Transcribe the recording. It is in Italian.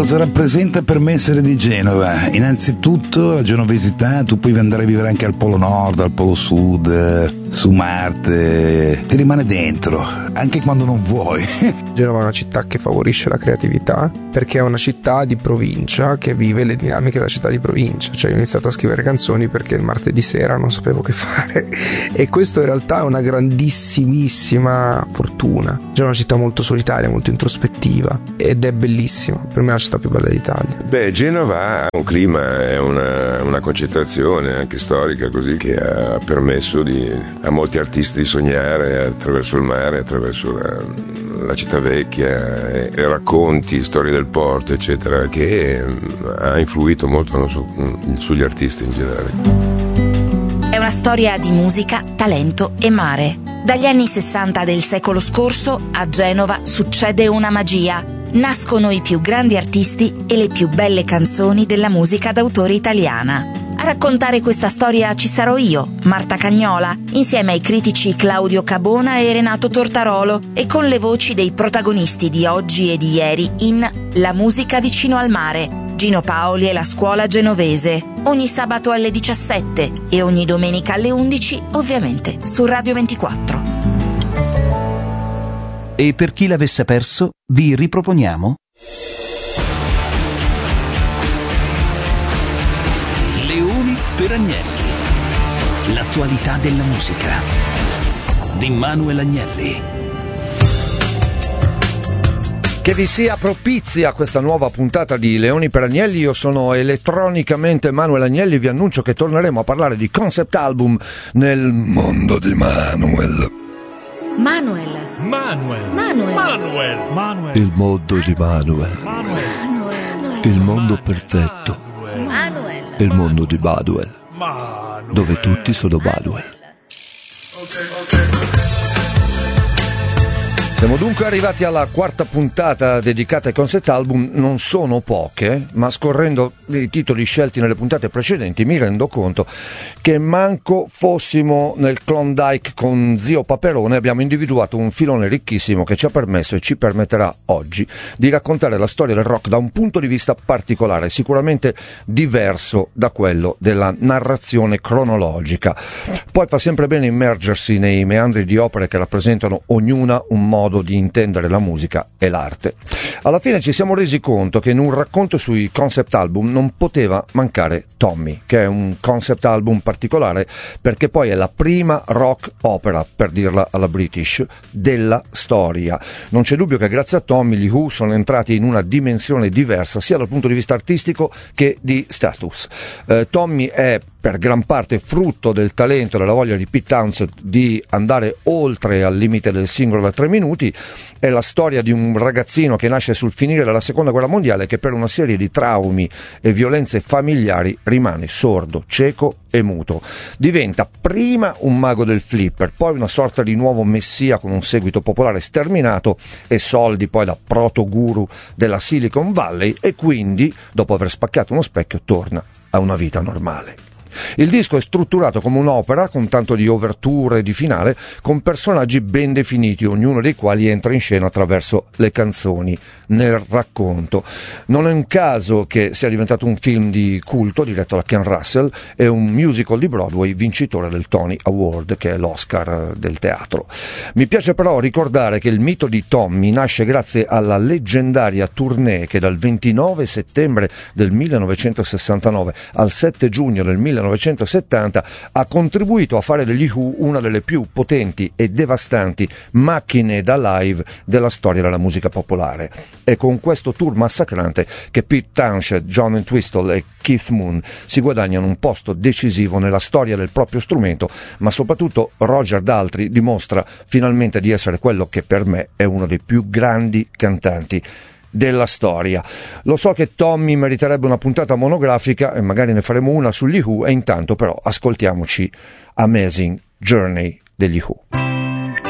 Cosa rappresenta per me essere di Genova? Innanzitutto la genovesità, tu puoi andare a vivere anche al Polo Nord, al Polo Sud, su Marte, ti rimane dentro, anche quando non vuoi. Genova è una città che favorisce la creatività, perché è una città di provincia che vive le dinamiche della città di provincia. Cioè, io ho iniziato a scrivere canzoni perché il martedì sera non sapevo che fare, e questo in realtà è una grandissimissima fortuna. Genova è una città molto solitaria, molto introspettiva, ed è bellissima. Per me è la città più bella d'Italia. Beh, Genova ha un clima, è una concentrazione anche storica, così, che ha permesso a molti artisti di sognare attraverso il mare, attraverso la città vecchia, e racconti, storie del porto, eccetera, che ha influito molto sugli artisti in generale. È una storia di musica, talento e mare. Dagli anni 60 del secolo scorso a Genova succede una magia. Nascono i più grandi artisti e le più belle canzoni della musica d'autore italiana. A raccontare questa storia ci sarò io, Marta Cagnola, insieme ai critici Claudio Cabona e Renato Tortarolo, e con le voci dei protagonisti di oggi e di ieri in La musica vicino al mare, Gino Paoli e la scuola genovese, ogni sabato alle 17 e ogni domenica alle 11, ovviamente su Radio 24. E per chi l'avesse perso, vi riproponiamo Leoni per Agnelli. L'attualità della musica di Manuel Agnelli. Che vi sia propizia questa nuova puntata di Leoni per Agnelli. Io sono elettronicamente Manuel Agnelli. Vi annuncio che torneremo a parlare di concept album nel mondo di Manuel. Il mondo di Manuel. Il mondo perfetto. Il mondo di Baduel. Dove tutti sono Baduel. Siamo dunque arrivati alla quarta puntata dedicata ai concept album. Non sono poche, ma scorrendo i titoli scelti nelle puntate precedenti mi rendo conto che manco fossimo nel Klondike con Zio Paperone abbiamo individuato un filone ricchissimo che ci ha permesso e ci permetterà oggi di raccontare la storia del rock da un punto di vista particolare, sicuramente diverso da quello della narrazione cronologica. Poi fa sempre bene immergersi nei meandri di opere che rappresentano ognuna un modo di intendere la musica e l'arte. Alla fine ci siamo resi conto che in un racconto sui concept album non poteva mancare Tommy, che è un concept album particolare perché poi è la prima rock opera, per dirla alla British, della storia. Non c'è dubbio che grazie a Tommy gli Who sono entrati in una dimensione diversa sia dal punto di vista artistico che di status. Tommy è per gran parte frutto del talento e della voglia di Pete Townshend di andare oltre al limite del singolo da 3 minuti. È la storia di un ragazzino che nasce sul finire della seconda guerra mondiale, che per una serie di traumi e violenze familiari rimane sordo, cieco e muto. Diventa prima un mago del flipper, poi una sorta di nuovo messia con un seguito popolare sterminato e soldi poi da proto-guru della Silicon Valley, e quindi, dopo aver spaccato uno specchio, torna a una vita normale. Il disco è strutturato come un'opera con tanto di overture e di finale, con personaggi ben definiti, ognuno dei quali entra in scena attraverso le canzoni nel racconto. Non è un caso che sia diventato un film di culto diretto da Ken Russell e un musical di Broadway vincitore del Tony Award, che è l'Oscar del teatro. Mi piace però ricordare che il mito di Tommy nasce grazie alla leggendaria tournée che dal 29 settembre del 1969 al 7 giugno del 1970 ha contribuito a fare degli Who una delle più potenti e devastanti macchine da live della storia della musica popolare. È con questo tour massacrante che Pete Townshend, John Entwistle e Keith Moon si guadagnano un posto decisivo nella storia del proprio strumento, ma soprattutto Roger Daltrey dimostra finalmente di essere quello che per me è uno dei più grandi cantanti della storia. Lo so che Tommy meriterebbe una puntata monografica e magari ne faremo una sugli Who, e intanto però ascoltiamoci Amazing Journey degli Who.